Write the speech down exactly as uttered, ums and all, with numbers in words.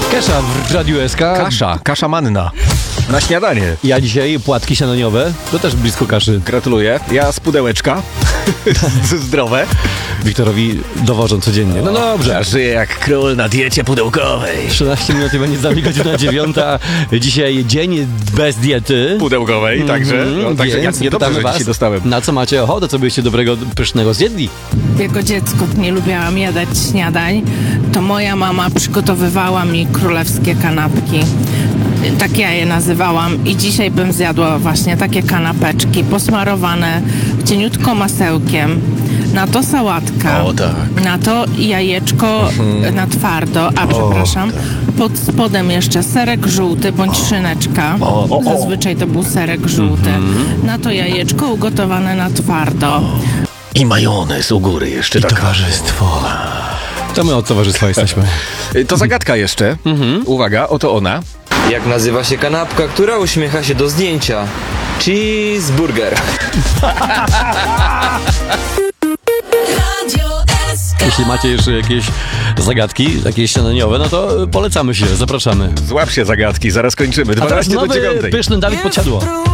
Kesha w Radiu S K. Kasza, kasza manna. Na śniadanie. Ja dzisiaj płatki śniadaniowe, to też blisko kaszy. Gratuluję. Ja z pudełeczka. Zdrowe. Wiktorowi dowożą codziennie. No dobrze. Ja żyję jak król na diecie pudełkowej. trzynaście minut i będzie z nami godzina dziewiąta. Dzisiaj dzień bez diety. Pudełkowej, także. Mm, No, także ja więc nie dobrze, pytamy że was, dzisiaj dostałem. na co macie ochotę, co byście dobrego, pysznego zjedli? Jako dziecko nie lubiałam jadać śniadań, to moja mama przygotowywała mi królewskie kanapki. Tak ja je nazywałam i dzisiaj bym zjadła właśnie takie kanapeczki posmarowane cieniutko masełkiem. Na to sałatka, O, tak. na to jajeczko na twardo, a przepraszam, pod spodem jeszcze serek żółty bądź szyneczka. o, o. Zazwyczaj to był serek żółty. Na to jajeczko ugotowane na twardo. I majonez u góry jeszcze taka. Towarzystwo. To my od towarzystwa jesteśmy. To zagadka jeszcze. Uwaga, oto ona. Jak nazywa się kanapka, która uśmiecha się do zdjęcia? Cheeseburger. Jeśli macie jeszcze jakieś zagadki, jakieś śniadaniowe, no to polecamy się, zapraszamy. Złap się zagadki, zaraz kończymy. A teraz dwanaście do nowy, dziewiątej. pyszny Dawid Podsiadło.